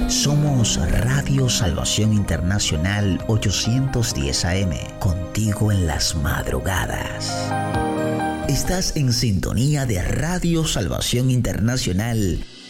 Somos Radio Salvación Internacional 810 AM, contigo en las madrugadas. Estás en sintonía de Radio Salvación Internacional